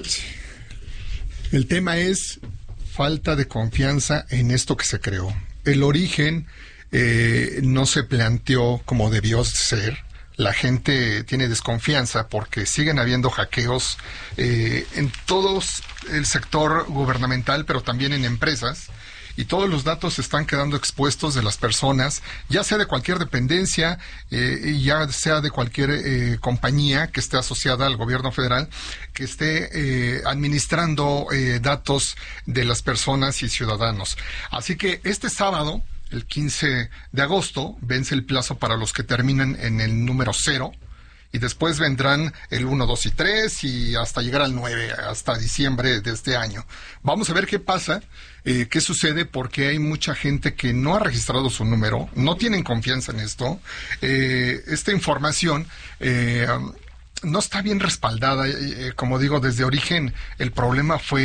El tema es falta de confianza en esto que se creó. El origen Eh, no se planteó como debió ser. La gente tiene desconfianza porque siguen habiendo hackeos eh, en todo el sector gubernamental, pero también en empresas, y todos los datos están quedando expuestos de las personas, ya sea de cualquier dependencia, eh, ya sea de cualquier eh, compañía que esté asociada al gobierno federal, que esté eh, administrando eh, datos de las personas y ciudadanos. Así que este sábado, el quince de agosto, vence el plazo para los que terminan en el número cero, y después vendrán el uno, dos y tres, y hasta llegar al nueve, hasta diciembre de este año. Vamos a ver qué pasa, eh, qué sucede, porque hay mucha gente que no ha registrado su número, no tienen confianza en esto. Eh, esta información eh, no está bien respaldada. Eh, como digo, desde origen el problema fue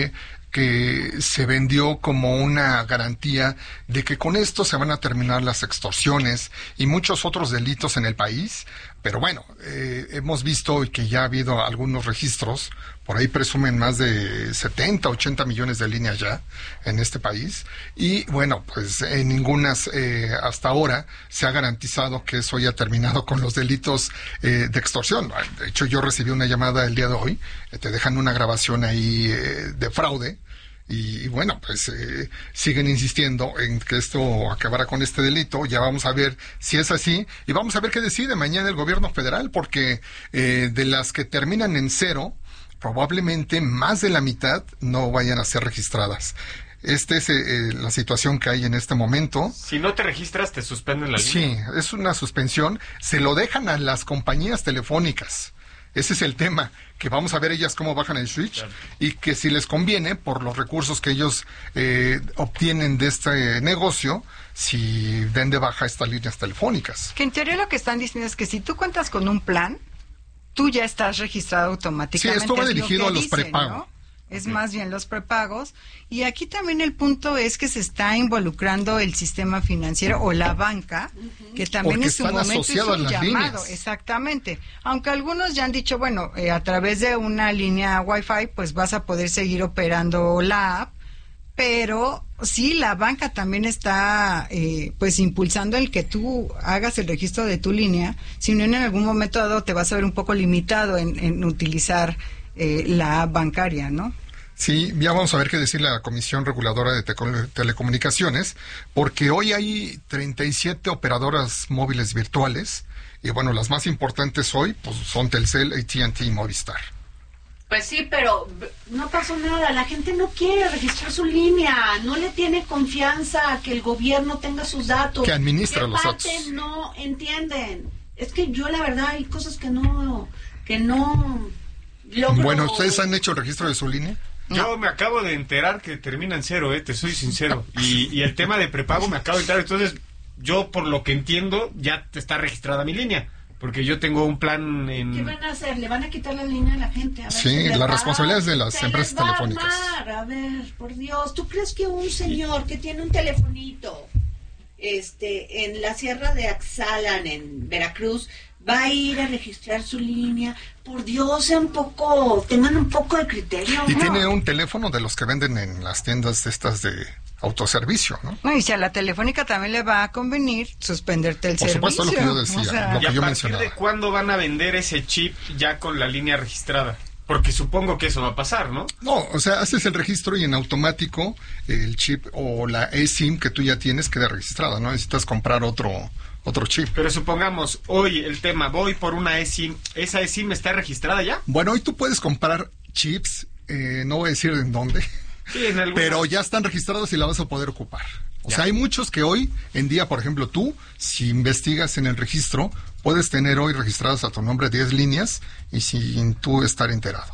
que se vendió como una garantía de que con esto se van a terminar las extorsiones y muchos otros delitos en el país. Pero bueno, eh, hemos visto que ya ha habido algunos registros, por ahí presumen más de setenta, ochenta millones de líneas ya en este país, y bueno, pues en ninguna eh, hasta ahora se ha garantizado que eso haya terminado con los delitos eh, de extorsión. De hecho, yo recibí una llamada el día de hoy, eh, te dejan una grabación ahí eh, de fraude, y, y bueno, pues eh, siguen insistiendo en que esto acabará con este delito. Ya vamos a ver si es así y vamos a ver qué decide mañana el gobierno federal, porque eh, de las que terminan en cero, probablemente más de la mitad no vayan a ser registradas. Esta es eh, la situación que hay en este momento. Si no te registras, te suspenden la línea. Sí, es una suspensión. Se lo dejan a las compañías telefónicas. Ese es el tema, que vamos a ver ellas cómo bajan el switch, claro. Y que si les conviene, por los recursos que ellos eh, obtienen de este negocio, si den de baja estas líneas telefónicas. Que en teoría lo que están diciendo es que si tú cuentas con un plan, tú ya estás registrado automáticamente. Sí, esto va dirigido a los prepagos. ¿No? Es okay. Más bien los prepagos. Y aquí también el punto es que se está involucrando el sistema financiero o la banca, uh-huh. Que también Porque en su momento es un llamado. Líneas. Exactamente. Aunque algunos ya han dicho, bueno, eh, a través de una línea Wi-Fi, pues vas a poder seguir operando la app, pero sí, la banca también está eh, pues impulsando el que tú hagas el registro de tu línea, si no en algún momento dado te vas a ver un poco limitado en, en utilizar eh, la app bancaria, ¿no? Sí, ya vamos a ver qué decir la Comisión Reguladora de Te- Telecomunicaciones, porque hoy hay treinta y siete operadoras móviles virtuales, y bueno, las más importantes hoy pues son Telcel, A T and T y Movistar. Pues sí, pero no pasó nada. La gente no quiere registrar su línea, no le tiene confianza a que el gobierno tenga sus datos. Que administra los datos. No entienden. Es que yo la verdad hay cosas que no, que no logro. Bueno, ¿ustedes han hecho el registro de su línea? Yo no. Me acabo de enterar que termina en cero, eh, te soy sincero. Y, y el tema de prepago me acabo de enterar. Entonces, yo por lo que entiendo, ya está registrada mi línea. Porque yo tengo un plan en... ¿Qué van a hacer? ¿Le van a quitar la línea a la gente? A ver, sí, la responsabilidad es de las se empresas les va telefónicas. A, armar. A ver, por Dios, ¿tú crees que un señor que tiene un telefonito este, en la Sierra de Axalan, en Veracruz, va a ir a registrar su línea? Por Dios, sean un poco, tengan un poco de criterio. Y ¿no? tiene un teléfono de los que venden en las tiendas estas de autoservicio, ¿no? No, y si a la telefónica también le va a convenir suspenderte el Por servicio. Por supuesto, lo que yo decía, o sea, lo que ¿y a yo partir mencionaba. de cuándo van a vender ese chip ya con la línea registrada? Porque supongo que eso va a pasar, ¿no? No, o sea, haces el registro y en automático el chip o la eSIM que tú ya tienes queda registrada, ¿no? Necesitas comprar otro otro chip. Pero supongamos, hoy el tema, voy por una eSIM, ¿esa eSIM está registrada ya? Bueno, hoy tú puedes comprar chips, eh, no voy a decir en dónde, sí, en alguna... pero ya están registrados y la vas a poder ocupar. O ya. sea, hay muchos que hoy en día, por ejemplo, tú, si investigas en el registro, puedes tener hoy registradas a tu nombre diez líneas y sin tú estar enterado.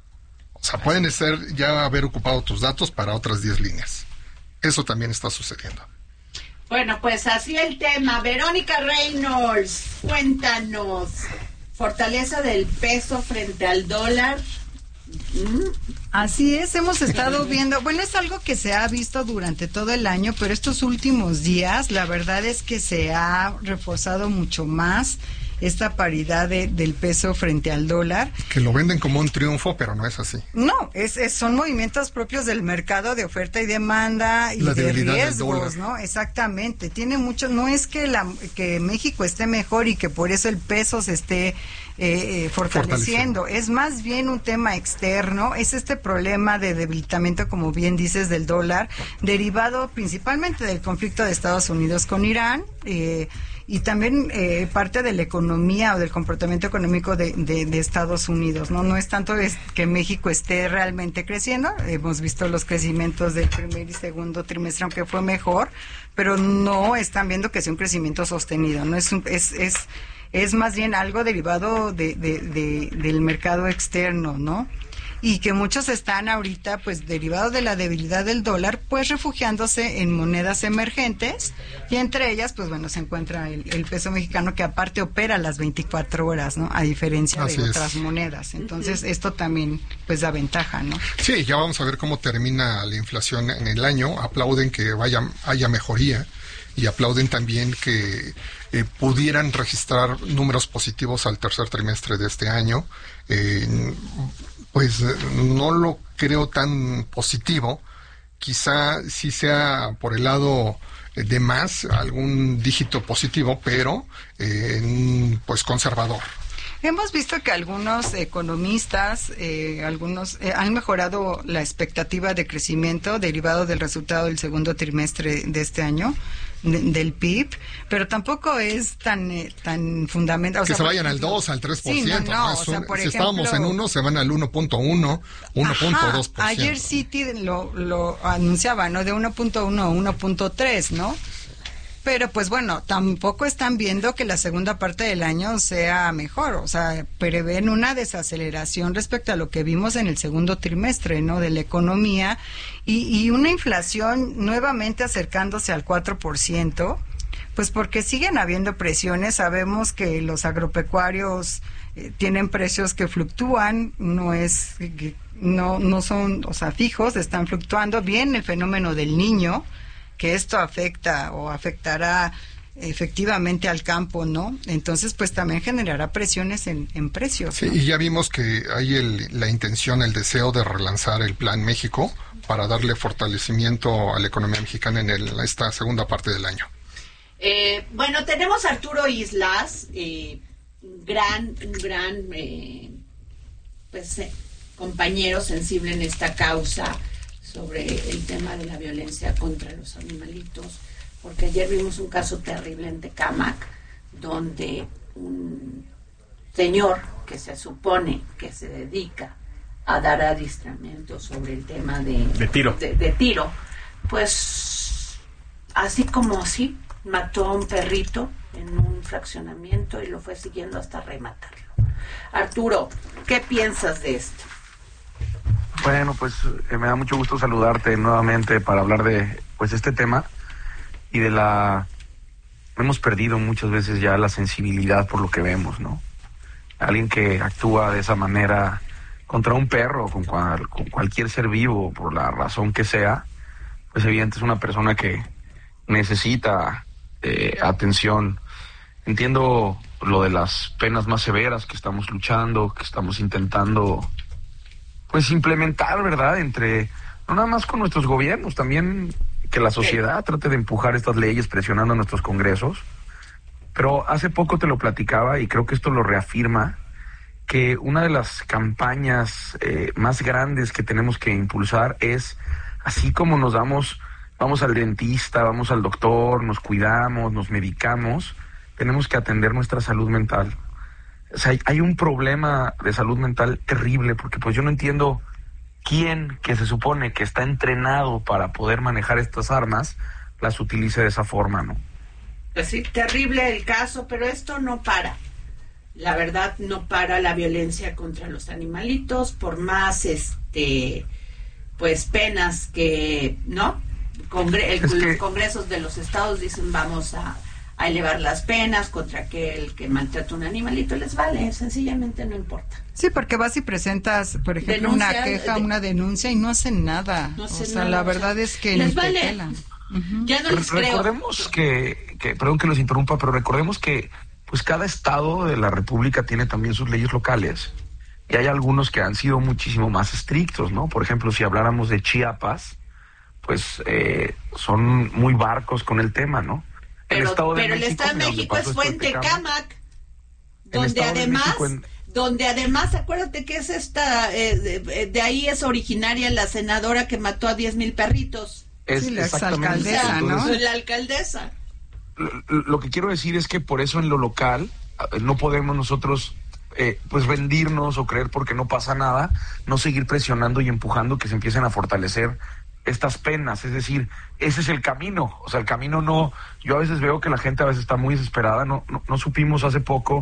O sea, pueden ser ya haber ocupado tus datos para otras diez líneas. Eso también está sucediendo. Bueno, pues así el tema. Verónica Reynolds, cuéntanos. Fortaleza del peso frente al dólar. ¿Mm? Así es, hemos estado viendo, bueno, es algo que se ha visto durante todo el año, pero estos últimos días la verdad es que se ha reforzado mucho más esta paridad de, del peso frente al dólar. Que lo venden como un triunfo, pero no es así. No, es, es son movimientos propios del mercado de oferta y demanda y la de riesgos, ¿no? Exactamente. Tiene mucho, no es que la que México esté mejor y que por eso el peso se esté eh, eh, fortaleciendo. fortaleciendo. Es más bien un tema externo, es este problema de debilitamiento, como bien dices, del dólar, derivado principalmente del conflicto de Estados Unidos con Irán, eh, y también eh, parte de la economía o del comportamiento económico de, de, de Estados Unidos, ¿no? No es tanto es que México esté realmente creciendo, hemos visto los crecimientos del primer y segundo trimestre, aunque fue mejor, pero no están viendo que sea un crecimiento sostenido, no es un, es, es es más bien algo derivado de, de, de, del mercado externo, ¿no? y que muchos están ahorita, pues derivados de la debilidad del dólar, pues refugiándose en monedas emergentes, y entre ellas, pues bueno, se encuentra el, el peso mexicano, que aparte opera las veinticuatro horas, ¿no? A diferencia Así de es. otras monedas. Entonces, uh-huh. esto también, pues da ventaja, ¿no? Sí, ya vamos a ver cómo termina la inflación en el año. Aplauden que vaya haya mejoría y aplauden también que eh, pudieran registrar números positivos al tercer trimestre de este año. Eh, pues no lo creo tan positivo. Quizá sí sea por el lado de más, algún dígito positivo, pero eh, pues conservador. Hemos visto que algunos economistas, eh, algunos eh, han mejorado la expectativa de crecimiento derivado del resultado del segundo trimestre de este año, de, del P I B, pero tampoco es tan eh, tan fundamental. O que sea, se vayan ejemplo, al dos, al tres por ciento. Sí, no, no, ¿no? o sea, un, por si ejemplo, estábamos en uno, se van al uno punto uno, uno punto dos por ciento. Ayer Citi lo, lo anunciaba, ¿no? De uno punto uno a uno punto tres, ¿no? Pero pues bueno, tampoco están viendo que la segunda parte del año sea mejor, o sea, prevén una desaceleración respecto a lo que vimos en el segundo trimestre, ¿no? De la economía y, y una inflación nuevamente acercándose al cuatro por ciento, pues porque siguen habiendo presiones. Sabemos que los agropecuarios eh, tienen precios que fluctúan, no es que no no son, o sea, fijos, están fluctuando. Bien, el fenómeno del Niño, que esto afecta o afectará efectivamente al campo, ¿no? Entonces, pues también generará presiones en, en precios, sí, ¿no? Y ya vimos que hay el, la intención, el deseo de relanzar el Plan México para darle fortalecimiento a la economía mexicana en el, esta segunda parte del año. Eh, bueno, tenemos a Arturo Islas, eh, gran, un gran eh, pues, eh, compañero sensible en esta causa sobre el tema de la violencia contra los animalitos, porque ayer vimos un caso terrible en Tecámac, donde un señor que se supone que se dedica a dar adiestramiento sobre el tema de, de tiro, de, de tiro, pues así como así, mató a un perrito en un fraccionamiento y lo fue siguiendo hasta rematarlo. Arturo, ¿qué piensas de esto? Bueno, pues eh, me da mucho gusto saludarte nuevamente para hablar de pues este tema y de la... Hemos perdido muchas veces ya la sensibilidad por lo que vemos, ¿no? Alguien que actúa de esa manera contra un perro, con, cual, con cualquier ser vivo, por la razón que sea, pues evidentemente es una persona que necesita eh, atención. Entiendo lo de las penas más severas que estamos luchando, que estamos intentando pues implementar, ¿verdad? Entre, no nada más con nuestros gobiernos, también que la sociedad trate de empujar estas leyes presionando a nuestros congresos. Pero hace poco te lo platicaba y creo que esto lo reafirma, que una de las campañas eh, más grandes que tenemos que impulsar es, así como nos damos, vamos al dentista, vamos al doctor, nos cuidamos, nos medicamos, tenemos que atender nuestra salud mental. O sea, hay, hay un problema de salud mental terrible, porque pues yo no entiendo quién, que se supone que está entrenado para poder manejar estas armas, las utilice de esa forma, ¿no? Pues sí, terrible el caso, pero esto no para. La verdad, no para la violencia contra los animalitos, por más este pues penas que, ¿no? Congre- el, Es que... Los congresos de los estados dicen vamos a a elevar las penas contra aquel que maltrata a un animalito, les vale, sencillamente no importa. Sí, porque vas y presentas, por ejemplo, Denuncia, una queja, de, una denuncia y no hacen nada. No hacen o sea, nada, la o verdad sea, es que les ni vale. te pelan. Uh-huh. Ya no les creo. Recordemos que, que, perdón que los interrumpa, pero recordemos que pues cada estado de la República tiene también sus leyes locales. Y hay algunos que han sido muchísimo más estrictos, ¿no? Por ejemplo, si habláramos de Chiapas, pues eh, son muy barcos con el tema, ¿no? Pero, el Estado de pero México, el Estado de México es Fuente Cámac, donde además, en... donde además, acuérdate que es esta, eh, de, de ahí es originaria la senadora que mató a diez mil perritos. Es sí, la exalcaldesa, ¿no? La alcaldesa. Lo, lo que quiero decir es que por eso en lo local no podemos nosotros eh, pues rendirnos o creer porque no pasa nada, no seguir presionando y empujando que se empiecen a fortalecer estas penas, es decir, ese es el camino, o sea, el camino no, yo a veces veo que la gente a veces está muy desesperada, no, no, no supimos hace poco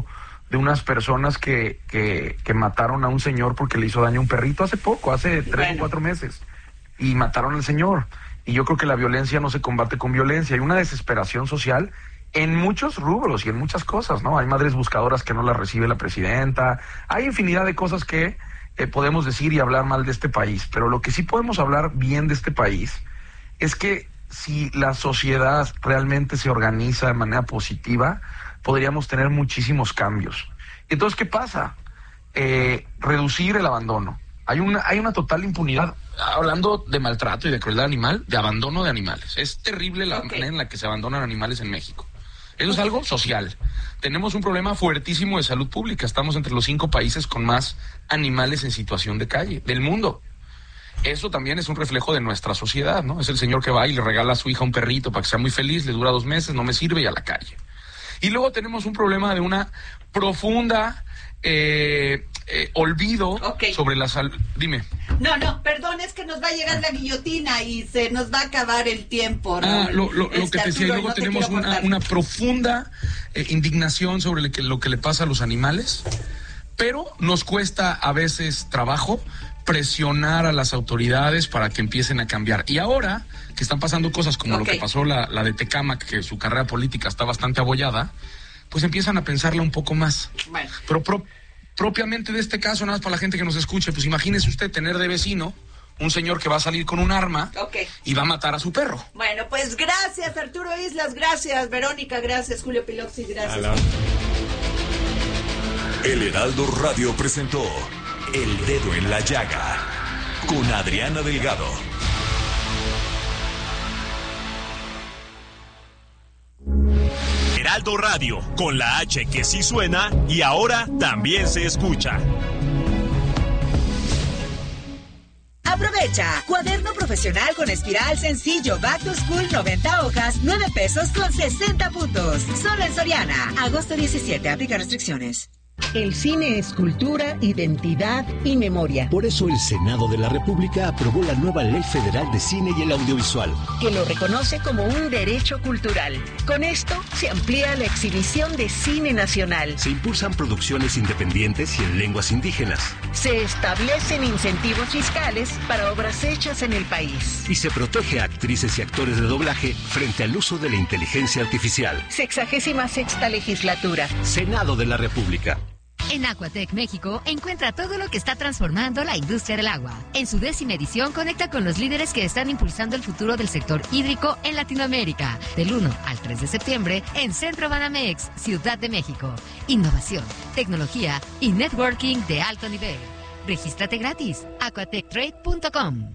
de unas personas que, que, que mataron a un señor porque le hizo daño a un perrito hace poco, hace tres bueno. o cuatro meses, y mataron al señor. Y yo creo que la violencia no se combate con violencia. Hay una desesperación social en muchos rubros y en muchas cosas, ¿no? Hay madres buscadoras que no las recibe la presidenta, hay infinidad de cosas que eh, podemos decir y hablar mal de este país, pero lo que sí podemos hablar bien de este país es que si la sociedad realmente se organiza de manera positiva, podríamos tener muchísimos cambios. Entonces, ¿qué pasa? Eh, reducir el abandono. Hay una, hay una total impunidad, hablando de maltrato y de crueldad animal, de abandono de animales. Es terrible la okay. manera en la que se abandonan animales en México. Eso es algo social. Tenemos un problema fuertísimo de salud pública. Estamos entre los cinco países con más animales en situación de calle del mundo. Eso también es un reflejo de nuestra sociedad, ¿no? Es el señor que va y le regala a su hija un perrito para que sea muy feliz, le dura dos meses, no me sirve y a la calle. Y luego tenemos un problema de una profunda eh, eh, olvido okay. sobre la salud. Dime. No, no, perdón, es que nos va a llegar la guillotina y se nos va a acabar el tiempo. ¿no? Ah, lo, lo, lo que te decía, luego no tenemos una, una profunda eh, indignación sobre lo que, lo que le pasa a los animales, pero nos cuesta a veces trabajo presionar a las autoridades para que empiecen a cambiar. Y ahora que están pasando cosas como okay. lo que pasó la, la de Tecámac, que su carrera política está bastante abollada, pues empiezan a pensarla un poco más. Bueno. Pero pro, propiamente de este caso, nada más para la gente que nos escuche, pues imagínese usted tener de vecino un señor que va a salir con un arma okay. y va a matar a su perro. Bueno, pues gracias Arturo Islas, gracias Verónica, gracias Julio Piloxi, gracias. Hello. El Heraldo Radio presentó El Dedo en la Llaga con Adriana Delgado. Heraldo Radio, con la H que sí suena y ahora también se escucha. Aprovecha. Cuaderno profesional con espiral sencillo Back to School noventa hojas, nueve pesos con sesenta puntos. Solo en Soriana. Agosto diecisiete. Aplica restricciones. El cine es cultura, identidad y memoria. Por eso el Senado de la República aprobó la nueva Ley Federal de Cine y el Audiovisual, que lo reconoce como un derecho cultural. Con esto se amplía la exhibición de cine nacional. Se impulsan producciones independientes y en lenguas indígenas. Se establecen incentivos fiscales para obras hechas en el país. Y se protege a actrices y actores de doblaje frente al uso de la inteligencia artificial. Sexagésima sexta legislatura. Senado de la República. En Aquatec México encuentra todo lo que está transformando la industria del agua. En su décima edición conecta con los líderes que están impulsando el futuro del sector hídrico en Latinoamérica. Del uno al tres de septiembre en Centro Banamex, Ciudad de México. Innovación, tecnología y networking de alto nivel. Regístrate gratis. aquatec trade punto com.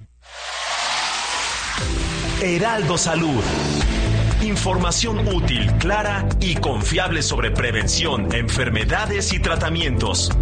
Heraldo Salud. Información útil, clara y confiable sobre prevención, enfermedades y tratamientos.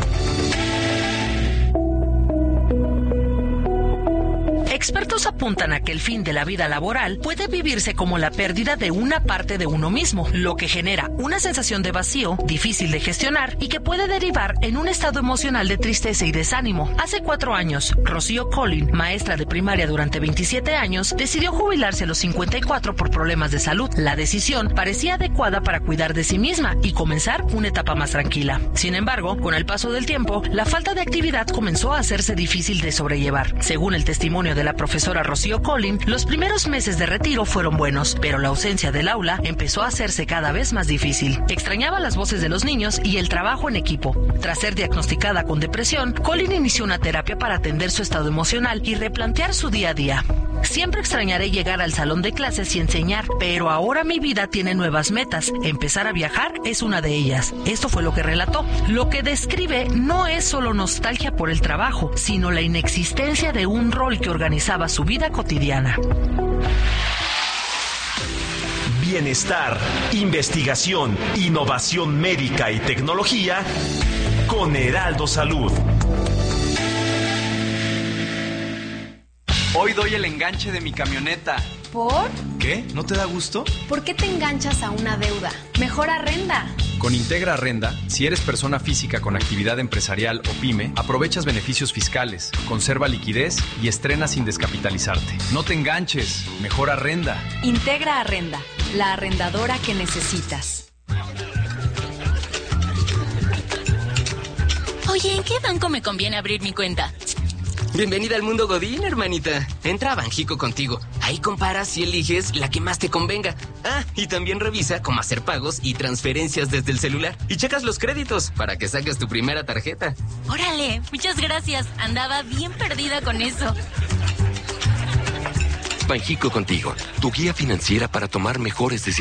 Expertos apuntan a que el fin de la vida laboral puede vivirse como la pérdida de una parte de uno mismo, lo que genera una sensación de vacío, difícil de gestionar y que puede derivar en un estado emocional de tristeza y desánimo. Hace cuatro años, Rocío Collin, maestra de primaria durante veintisiete años, decidió jubilarse a los cincuenta y cuatro por problemas de salud. La decisión parecía adecuada para cuidar de sí misma y comenzar una etapa más tranquila. Sin embargo, con el paso del tiempo, la falta de actividad comenzó a hacerse difícil de sobrellevar. Según el testimonio de la profesora Rocío Collin, los primeros meses de retiro fueron buenos, pero la ausencia del aula empezó a hacerse cada vez más difícil. Extrañaba las voces de los niños y el trabajo en equipo. Tras ser diagnosticada con depresión, Collin inició una terapia para atender su estado emocional y replantear su día a día. Siempre extrañaré llegar al salón de clases y enseñar, pero ahora mi vida tiene nuevas metas. Empezar a viajar es una de ellas. Esto fue lo que relató. Lo que describe no es solo nostalgia por el trabajo, sino la inexistencia de un rol que organizaba su vida cotidiana. Bienestar, investigación, innovación médica y tecnología con Heraldo Salud. Hoy doy el enganche de mi camioneta. ¿Por? ¿Qué? ¿No te da gusto? ¿Por qué te enganchas a una deuda? Mejor arrenda. Con Integra Arrenda, si eres persona física con actividad empresarial o pyme, aprovechas beneficios fiscales, conserva liquidez y estrena sin descapitalizarte. No te enganches, mejor arrenda. Integra Arrenda, la arrendadora que necesitas. Oye, ¿en qué banco me conviene abrir mi cuenta? Bienvenida al mundo Godín, hermanita. Entra a Banjico contigo. Ahí comparas y eliges la que más te convenga. Ah, y también revisa cómo hacer pagos y transferencias desde el celular. Y checas los créditos para que saques tu primera tarjeta. Órale, muchas gracias. Andaba bien perdida con eso. Banjico contigo, tu guía financiera para tomar mejores decisiones.